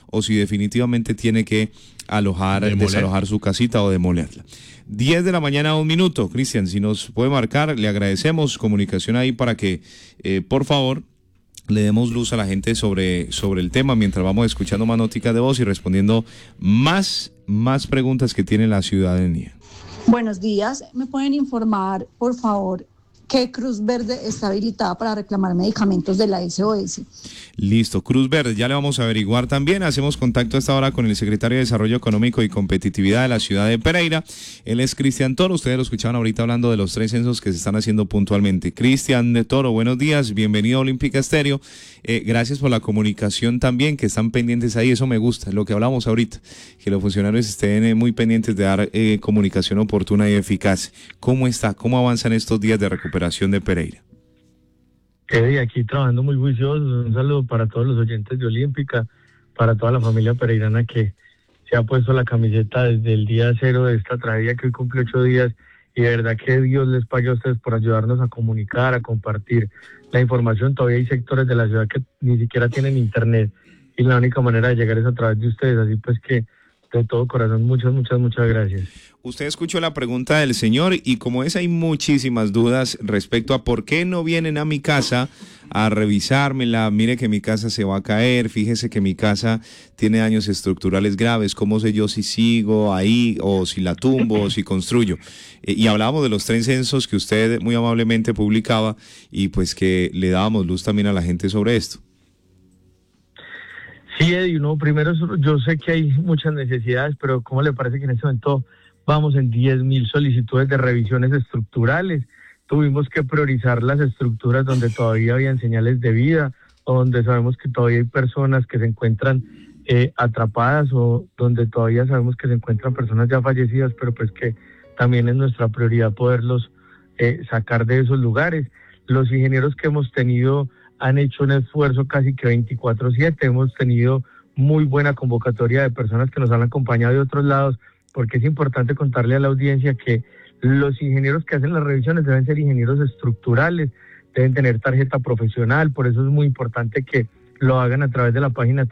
o si definitivamente tiene que desalojar su casita o demolerla. 10 de la mañana, 1 minuto. Cristian, si nos puede marcar, le agradecemos comunicación ahí para que, por favor, le demos luz a la gente sobre el tema mientras vamos escuchando más noticas de voz y respondiendo más preguntas que tiene la ciudadanía. Buenos días, ¿me pueden informar, por favor, qué Cruz Verde está habilitada para reclamar medicamentos de la SOS? Listo, Cruz Verde, ya le vamos a averiguar también. Hacemos contacto a esta hora con el secretario de Desarrollo Económico y Competitividad de la ciudad de Pereira. Él es Cristian Toro. Ustedes lo escuchaban ahorita hablando de los 3 censos que se están haciendo puntualmente. Cristian de Toro, buenos días, bienvenido a Olímpica Estéreo. Gracias por la comunicación también, que están pendientes ahí, eso me gusta, lo que hablamos ahorita, que los funcionarios estén muy pendientes de dar comunicación oportuna y eficaz. ¿Cómo está? ¿Cómo avanzan estos días de recuperación de Pereira? Aquí trabajando muy juiciosos. Un saludo para todos los oyentes de Olímpica, para toda la familia pereirana que se ha puesto la camiseta desde el día 0 de esta tragedia que hoy cumple 8 días, y de verdad que Dios les pague a ustedes por ayudarnos a comunicar, a compartir la información. Todavía hay sectores de la ciudad que ni siquiera tienen internet y la única manera de llegar es a través de ustedes, así pues que de todo corazón, muchas gracias. Usted escuchó la pregunta del señor y como es hay muchísimas dudas respecto a por qué no vienen a mi casa a revisármela. Mire que mi casa se va a caer, fíjese que mi casa tiene daños estructurales graves, ¿cómo sé yo si sigo ahí o si la tumbo o si construyo? Y hablábamos de los 3 censos que usted muy amablemente publicaba y pues que le dábamos luz también a la gente sobre esto. Sí, Eddie, primero yo sé que hay muchas necesidades, pero ¿cómo le parece que en este momento vamos en 10,000 solicitudes de revisiones estructurales? Tuvimos que priorizar las estructuras donde todavía habían señales de vida, o donde sabemos que todavía hay personas que se encuentran atrapadas, o donde todavía sabemos que se encuentran personas ya fallecidas, pero pues que también es nuestra prioridad poderlos sacar de esos lugares. Los ingenieros que hemos tenido han hecho un esfuerzo casi que 24/7, hemos tenido muy buena convocatoria de personas que nos han acompañado de otros lados, porque es importante contarle a la audiencia que los ingenieros que hacen las revisiones deben ser ingenieros estructurales, deben tener tarjeta profesional, por eso es muy importante que lo hagan a través de la página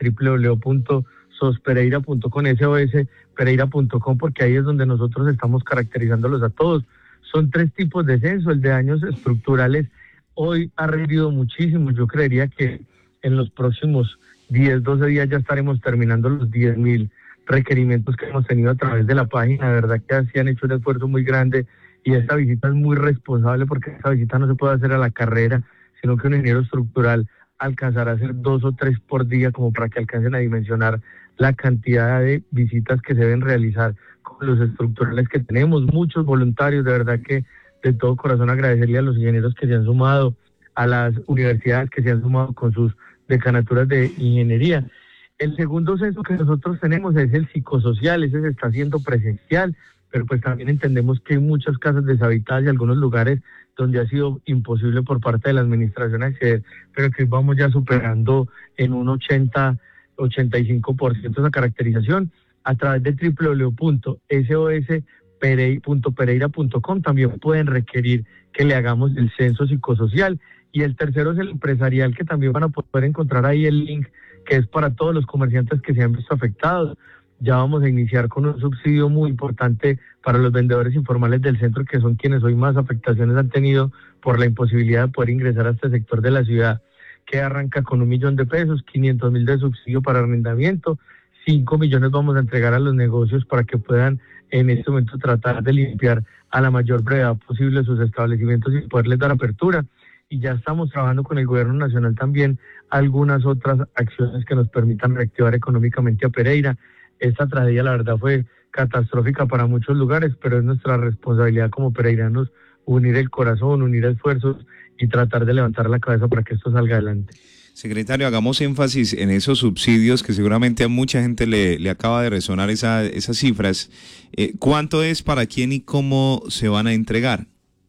www.sospereira.com, porque ahí es donde nosotros estamos caracterizándolos a todos. Son 3 tipos de censo, el de daños estructurales hoy ha rendido muchísimo. Yo creería que en los próximos 10-12 días ya estaremos terminando los 10,000 requerimientos que hemos tenido a través de la página. De verdad que así han hecho un esfuerzo muy grande y esta visita es muy responsable, porque esta visita no se puede hacer a la carrera, sino que un ingeniero estructural alcanzará a hacer 2 o 3 por día, como para que alcancen a dimensionar la cantidad de visitas que se deben realizar con los estructurales que tenemos. Muchos voluntarios, de verdad que de todo corazón agradecerle a los ingenieros que se han sumado, a las universidades que se han sumado con sus decanaturas de ingeniería. El segundo censo que nosotros tenemos es el psicosocial, ese se está haciendo presencial, pero pues también entendemos que hay muchas casas deshabitadas y algunos lugares donde ha sido imposible por parte de la administración acceder, pero que vamos ya superando en un 80-85% esa caracterización a través de www.sos.pereira.com. También pueden requerir que le hagamos el censo psicosocial. Y el tercero es el empresarial, que también van a poder encontrar ahí el link, que es para todos los comerciantes que se han visto afectados. Ya vamos a iniciar con un subsidio muy importante para los vendedores informales del centro, que son quienes hoy más afectaciones han tenido por la imposibilidad de poder ingresar a este sector de la ciudad, que arranca con 1 millón de pesos, 500,000 de subsidio para arrendamiento, 5 millones vamos a entregar a los negocios para que puedan en este momento tratar de limpiar a la mayor brevedad posible sus establecimientos y poderles dar apertura. Y ya estamos trabajando con el gobierno nacional también algunas otras acciones que nos permitan reactivar económicamente a Pereira. Esta tragedia, la verdad, fue catastrófica para muchos lugares, pero es nuestra responsabilidad como pereiranos unir el corazón, unir esfuerzos y tratar de levantar la cabeza para que esto salga adelante. Secretario, hagamos énfasis en esos subsidios que seguramente a mucha gente le acaba de resonar esas cifras. ¿Cuánto es, para quién y cómo se van a entregar?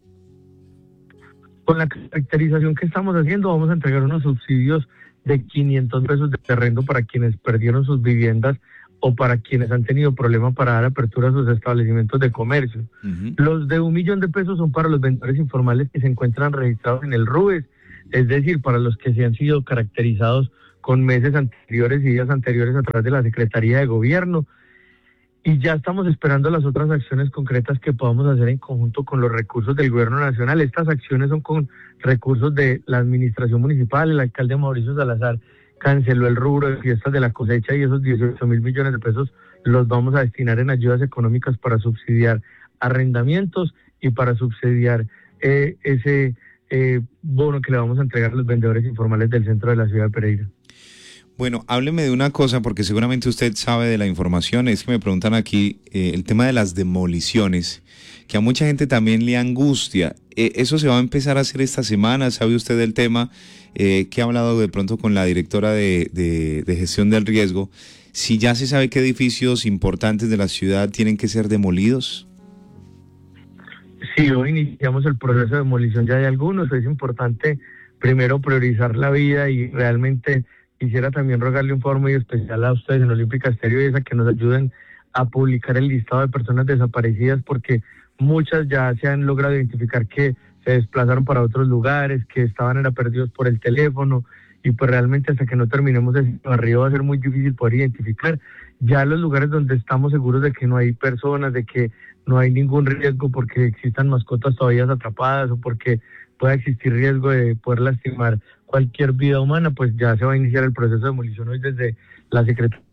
Con la caracterización que estamos haciendo, vamos a entregar unos subsidios de 500 pesos de terreno para quienes perdieron sus viviendas o para quienes han tenido problemas para dar apertura a sus establecimientos de comercio. Uh-huh. Los de 1 millón de pesos son para los vendedores informales que se encuentran registrados en el RUES, es decir, para los que se han sido caracterizados con meses anteriores y días anteriores a través de la Secretaría de Gobierno. Y ya estamos esperando las otras acciones concretas que podamos hacer en conjunto con los recursos del Gobierno Nacional. Estas acciones son con recursos de la Administración Municipal. El alcalde Mauricio Salazar canceló el rubro de fiestas de la cosecha y esos 18.000 millones de pesos los vamos a destinar en ayudas económicas para subsidiar arrendamientos y para subsidiar ese bono que le vamos a entregar a los vendedores informales del centro de la ciudad de Pereira. Bueno, hábleme de una cosa, porque seguramente usted sabe de la información. Es que me preguntan aquí el tema de las demoliciones, que a mucha gente también le angustia. ¿Eso se va a empezar a hacer esta semana? ¿Sabe usted del tema? Que ha hablado de pronto con la directora de gestión del riesgo. Si ya se sabe qué edificios importantes de la ciudad tienen que ser demolidos. Sí, hoy iniciamos el proceso de demolición ya de algunos. Es importante primero priorizar la vida y realmente quisiera también rogarle un favor muy especial a ustedes en Olímpica Estéreo y a que nos ayuden a publicar el listado de personas desaparecidas, porque muchas ya se han logrado identificar que se desplazaron para otros lugares, que estaban perdidos por el teléfono, y pues realmente hasta que no terminemos ese barrio va a ser muy difícil poder identificar ya los lugares donde estamos seguros de que no hay personas, de que no hay ningún riesgo porque existan mascotas todavía atrapadas o porque pueda existir riesgo de poder lastimar cualquier vida humana. Pues ya se va a iniciar el proceso de demolición hoy desde la Secretaría.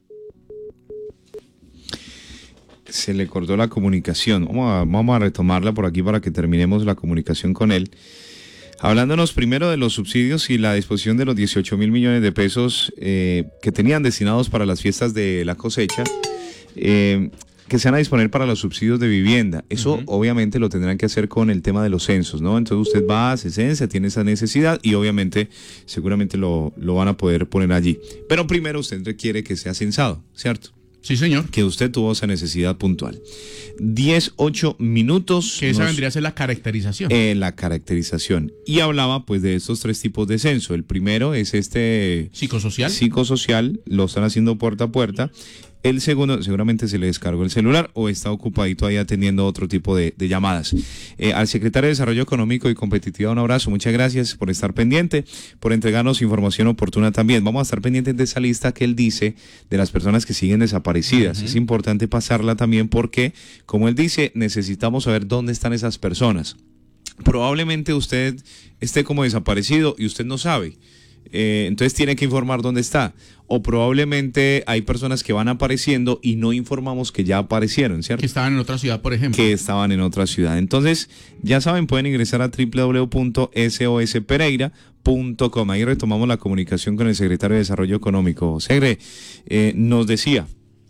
Se le cortó la comunicación. Vamos a retomarla por aquí para que terminemos la comunicación con él. Hablándonos primero de los subsidios y la disposición de los 18.000 millones de pesos que tenían destinados para las fiestas de la cosecha, que se van a disponer para los subsidios de vivienda. Eso obviamente lo tendrán que hacer con el tema de los censos, ¿no? Entonces usted va, se censa, tiene esa necesidad y obviamente seguramente lo van a poder poner allí. Pero primero usted requiere que sea censado, ¿cierto? Sí, señor. Que usted tuvo esa necesidad puntual. 8 minutos. Que esa vendría a ser la caracterización. La caracterización. Y hablaba pues de estos 3 tipos de censo. El primero es psicosocial. Psicosocial, lo están haciendo puerta a puerta. El segundo, seguramente se le descargó el celular o está ocupadito ahí atendiendo otro tipo de llamadas. Al secretario de Desarrollo Económico y Competitividad, un abrazo. Muchas gracias por estar pendiente, por entregarnos información oportuna también. Vamos a estar pendientes de esa lista que él dice de las personas que siguen desaparecidas. Es importante pasarla también porque, como él dice, necesitamos saber dónde están esas personas. Probablemente usted esté como desaparecido y usted no sabe. Entonces tiene que informar dónde está, o probablemente hay personas que van apareciendo y no informamos que ya aparecieron, ¿cierto? Que estaban en otra ciudad, por ejemplo. Que estaban en otra ciudad. Entonces, ya saben, pueden ingresar a www.sospereira.com. Ahí retomamos la comunicación con el secretario de Desarrollo Económico. Segre, nos decía.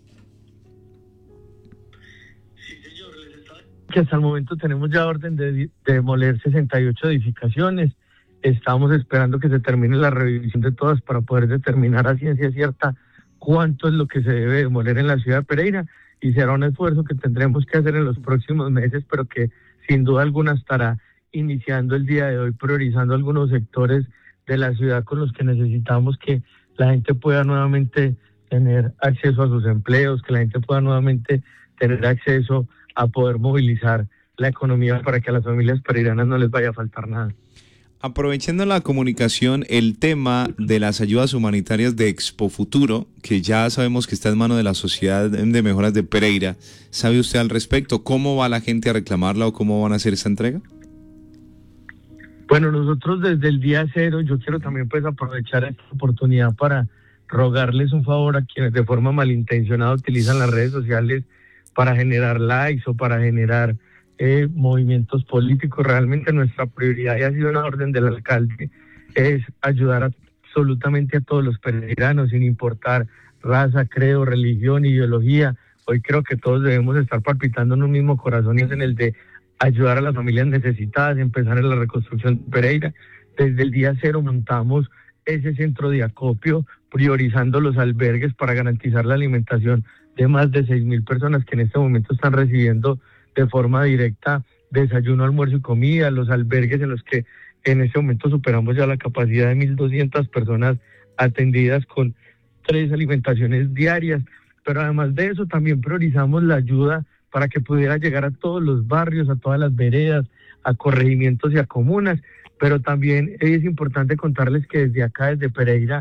Que hasta el momento tenemos ya orden de demoler 68 edificaciones. Estamos esperando que se termine la revisión de todas para poder determinar a ciencia cierta cuánto es lo que se debe demoler en la ciudad de Pereira, y será un esfuerzo que tendremos que hacer en los próximos meses, pero que sin duda alguna estará iniciando el día de hoy, priorizando algunos sectores de la ciudad con los que necesitamos que la gente pueda nuevamente tener acceso a sus empleos, que la gente pueda nuevamente tener acceso a poder movilizar la economía para que a las familias pereiranas no les vaya a faltar nada. Aprovechando la comunicación, el tema de las ayudas humanitarias de Expo Futuro, que ya sabemos que está en manos de la Sociedad de Mejoras de Pereira, ¿sabe usted al respecto? ¿Cómo va la gente a reclamarla o cómo van a hacer esa entrega? Bueno, nosotros desde el día 0, yo quiero también pues aprovechar esta oportunidad para rogarles un favor a quienes de forma malintencionada utilizan las redes sociales para generar likes o para generar movimientos políticos. Realmente nuestra prioridad, y ha sido una orden del alcalde, es ayudar absolutamente a todos los pereiranos, sin importar raza, credo, religión, ideología. Hoy creo que todos debemos estar palpitando en un mismo corazón, y es en el de ayudar a las familias necesitadas, empezar en la reconstrucción de Pereira. Desde el día 0 montamos ese centro de acopio, priorizando los albergues para garantizar la alimentación de más de 6.000 personas que en este momento están recibiendo de forma directa desayuno, almuerzo y comida. Los albergues en los que en este momento superamos ya la capacidad de 1.200 personas atendidas con 3 alimentaciones diarias. Pero además de eso también priorizamos la ayuda para que pudiera llegar a todos los barrios, a todas las veredas, a corregimientos y a comunas. Pero también es importante contarles que desde acá, desde Pereira,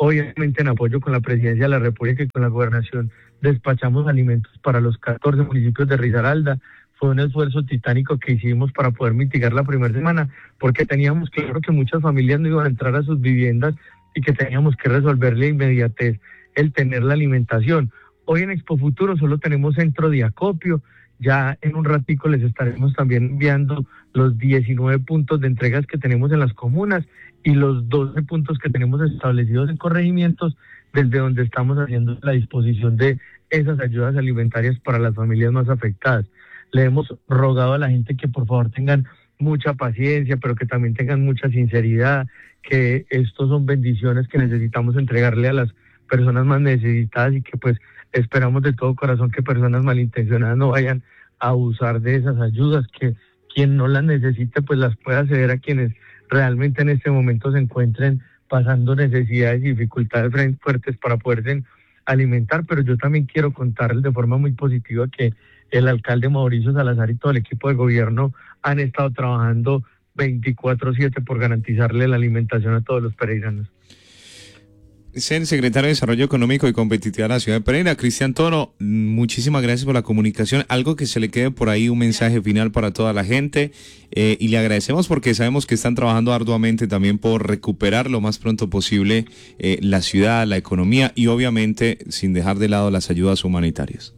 Obviamente en apoyo con la Presidencia de la República y con la Gobernación despachamos alimentos para los 14 municipios de Risaralda. Fue un esfuerzo titánico que hicimos para poder mitigar la primera semana, porque teníamos claro que muchas familias no iban a entrar a sus viviendas y que teníamos que resolverle de inmediatez el tener la alimentación. Hoy en Expo Futuro solo tenemos centro de acopio. Ya en un ratico les estaremos también enviando los 19 puntos de entregas que tenemos en las comunas y los 12 puntos que tenemos establecidos en corregimientos, desde donde estamos haciendo la disposición de esas ayudas alimentarias para las familias más afectadas. Le hemos rogado a la gente que por favor tengan mucha paciencia, pero que también tengan mucha sinceridad, que estos son bendiciones que necesitamos entregarle a las personas más necesitadas y que pues esperamos de todo corazón que personas malintencionadas no vayan a abusar de esas ayudas, que quien no las necesite pues las pueda ceder a quienes realmente en este momento se encuentren pasando necesidades y dificultades fuertes para poderse alimentar. Pero yo también quiero contarles de forma muy positiva que el alcalde Mauricio Salazar y todo el equipo de gobierno han estado trabajando 24/7 por garantizarle la alimentación a todos los pereiranos. Es el secretario de Desarrollo Económico y Competitividad de la ciudad de Pereira, Cristian Toro. Muchísimas gracias por la comunicación. Algo que se le quede por ahí, un mensaje final para toda la gente, y le agradecemos porque sabemos que están trabajando arduamente también por recuperar lo más pronto posible la ciudad, la economía y obviamente sin dejar de lado las ayudas humanitarias.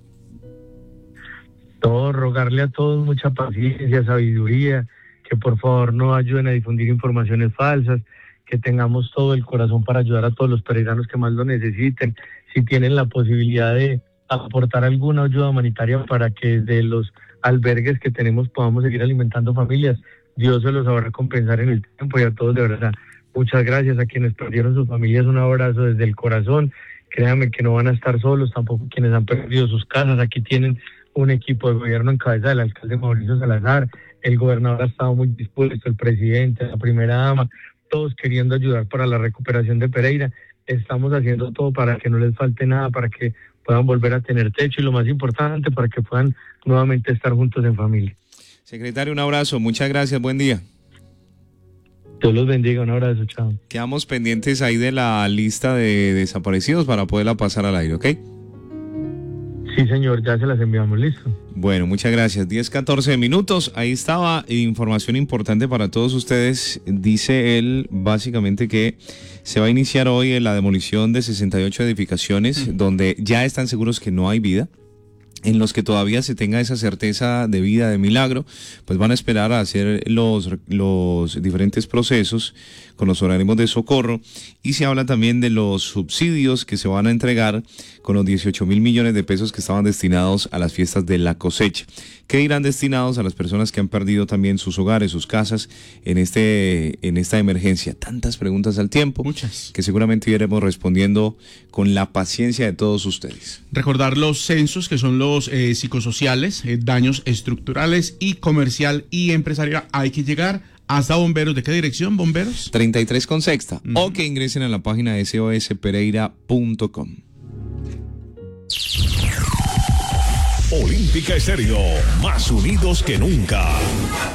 Rogarle a todos mucha paciencia, sabiduría, que por favor no ayuden a difundir informaciones falsas, que tengamos todo el corazón para ayudar a todos los pereiranos que más lo necesiten. Si tienen la posibilidad de aportar alguna ayuda humanitaria para que desde los albergues que tenemos podamos seguir alimentando familias, Dios se los sabrá compensar en el tiempo. Y a todos de verdad, muchas gracias. A quienes perdieron sus familias, un abrazo desde el corazón. Créanme que no van a estar solos, tampoco quienes han perdido sus casas. Aquí tienen un equipo de gobierno en cabeza del alcalde Mauricio Salazar. El gobernador ha estado muy dispuesto, el presidente, la primera dama, todos queriendo ayudar para la recuperación de Pereira. Estamos haciendo todo para que no les falte nada, para que puedan volver a tener techo y lo más importante, para que puedan nuevamente estar juntos en familia. Secretario, un abrazo, muchas gracias, buen día. Dios los bendiga, un abrazo, chao. Quedamos pendientes ahí de la lista de desaparecidos para poderla pasar al aire, ¿ok? Sí, señor, ya se las enviamos, listo. Bueno, muchas gracias. 10-14 minutos. Ahí estaba información importante para todos ustedes. Dice él básicamente que se va a iniciar hoy la demolición de 68 edificaciones donde ya están seguros que no hay vida. En los que todavía se tenga esa certeza de vida, de milagro, pues van a esperar a hacer los diferentes procesos con los organismos de socorro. Y se habla también de los subsidios que se van a entregar con los 18.000 millones de pesos que estaban destinados a las fiestas de la cosecha, que irán destinados a las personas que han perdido también sus hogares, sus casas en esta emergencia. Tantas preguntas al tiempo, muchas, que seguramente iremos respondiendo con la paciencia de todos ustedes. Recordar los censos, que son los psicosociales, daños estructurales y comercial y empresarial. Hay que llegar hasta bomberos. ¿De qué dirección, bomberos? 33 con sexta. O que ingresen a la página de sospereira.com. Olímpica Estéreo, más unidos que nunca.